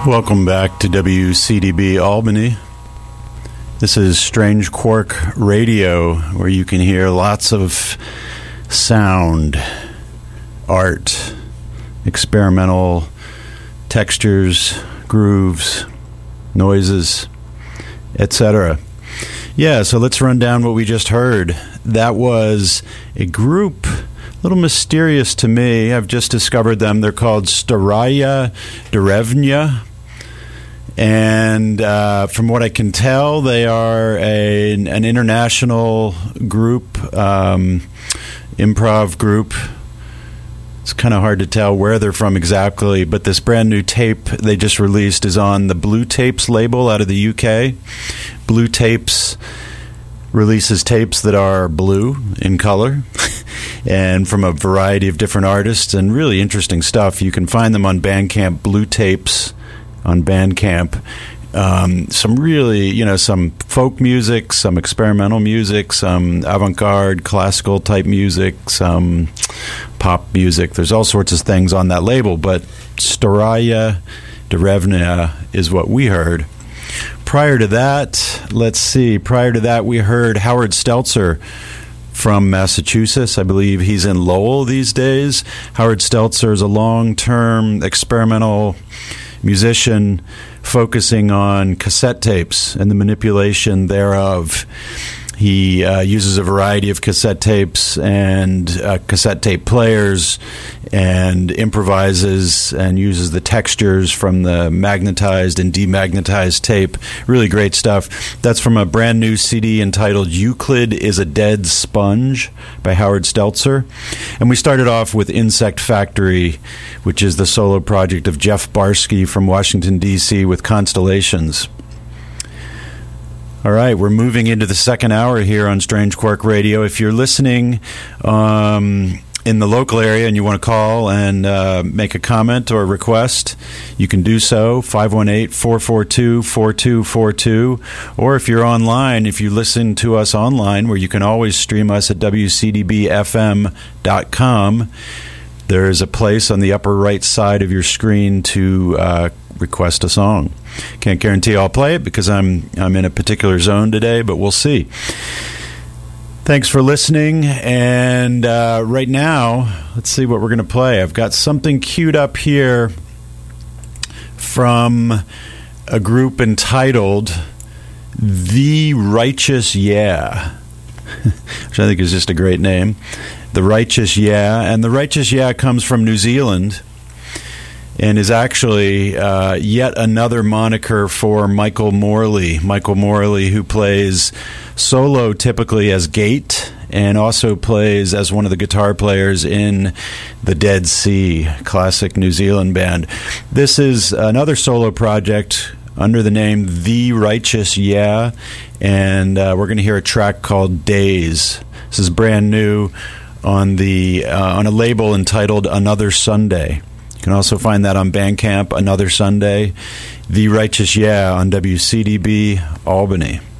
Welcome back to WCDB Albany. This is Strange Quark Radio, where you can hear lots of sound, art, experimental textures, grooves, noises, etc. Yeah, so let's run down what we just heard. That was a group, a little mysterious to me. I've just discovered them. They're called Staraya Derevnya. And from what I can tell, they are an international group, improv group. It's kind of hard to tell where they're from exactly, but this brand new tape they just released is on the Blue Tapes label out of the UK. Blue Tapes releases tapes that are blue in color and from a variety of different artists, and really interesting stuff. You can find them on Bandcamp, Blue Tapes on Bandcamp. Some really, some folk music, some experimental music, some avant-garde, classical type music, some pop music. There's all sorts of things on that label, but Staraya Derevnya is what we heard. Prior to that, we heard Howard Stelzer from Massachusetts. I believe he's in Lowell these days. Howard Stelzer is a long-term experimental musician focusing on cassette tapes and the manipulation thereof. He uses a variety of cassette tapes and cassette tape players and improvises and uses the textures from the magnetized and demagnetized tape. Really great stuff. That's from a brand new CD entitled Euclid is a Dead Sponge by Howard Stelzer. And we started off with Insect Factory, which is the solo project of Jeff Barsky from Washington, D.C. with Constellations. All right, we're moving into the second hour here on Strange Quark Radio. If you're listening in the local area and you want to call and make a comment or request, you can do so, 518-442-4242. Or if you're online, if you listen to us online, where you can always stream us at WCDBFM.com, there's a place on the upper right side of your screen to request a song. Can't guarantee I'll play it because I'm in a particular zone today, but we'll see. Thanks for listening, and right now, let's see what we're going to play. I've got something queued up here from a group entitled The Righteous Yeah, which I think is just a great name. The Righteous Yeah, and The Righteous Yeah comes from New Zealand and is actually yet another moniker for Michael Morley. Michael Morley, who plays solo typically as Gate and also plays as one of the guitar players in the Dead Sea, classic New Zealand band. This is another solo project under the name The Righteous Yeah, and we're going to hear a track called Days. This is brand new on a label entitled Another Sunday. You can also find that on Bandcamp, Another Sunday. The Righteous Yeah on WCDB Albany.